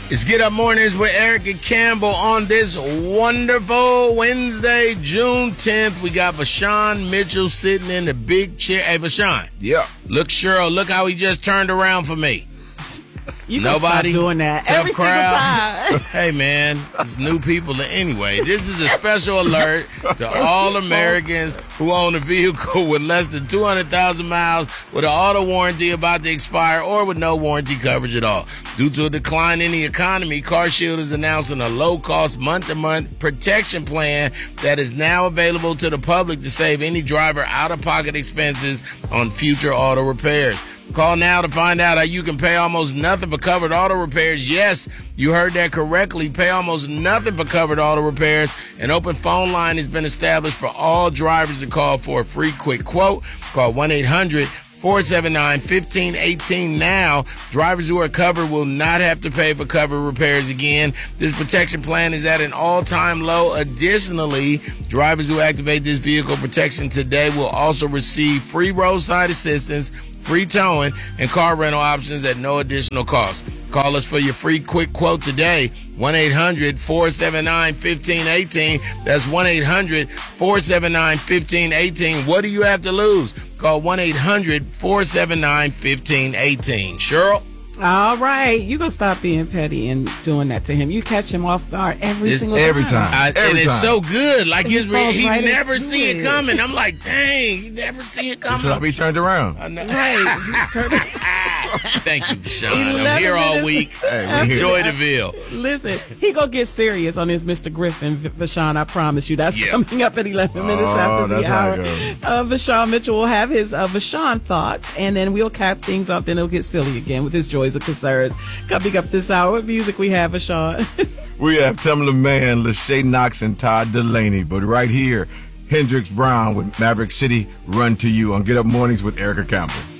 It's Get Up Mornings with Erica Campbell on this wonderful Wednesday, June 10th. We got Vashawn Mitchell sitting in the big chair. Hey, Vashawn. Yeah. Look, Cheryl, look how he just turned around for me. You Nobody stop doing that tough every crowd. single time. Hey, man, it's new people. Anyway, this is a special alert to all Americans who own a vehicle with less than 200,000 miles with an auto warranty about to expire or with no warranty coverage at all. Due to a decline in the economy, CarShield is announcing a low-cost month-to-month protection plan that is now available to the public to save any driver out-of-pocket expenses on future auto repairs. Call now to find out how you can pay almost nothing for covered auto repairs. Yes, you heard that correctly. Pay almost nothing for covered auto repairs. An open phone line has been established for all drivers to call for a free quick quote. Call 1-800-479-1518 now. Drivers who are covered will not have to pay for covered repairs again. This protection plan is at an all-time low. Additionally, drivers who activate this vehicle protection today will also receive free roadside assistance, free towing, and car rental options at no additional cost. Call us for your free quick quote today, 1-800-479-1518. That's 1-800-479-1518. What do you have to lose? Call 1-800-479-1518. Cheryl? All right. You're going to stop being petty and doing that to him. You catch him off guard every single time. And it's so good. Like he right never into see it it. coming. I'm like, dang, he never see it coming. Until he turned around. I know. Right. He's turning. Thank you, Sean. 11 I'm here all minutes. week. Hey, we Enjoy here. the Ville. Listen, he going to get serious on his Mr. Griffin, Vashawn, I promise you. That's coming up at 11 minutes after the that's how hour. it Vashawn Mitchell will have his Vashawn thoughts, and then we'll cap things off. Then he'll get silly again with his joys and concerns. Coming up this hour, what music we have, Vashawn? We have Tamla Mann, Lachey Knox, and Todd Delaney. But right here, Hendrix Brown with Maverick City, Run to You on Get Up Mornings with Erica Campbell.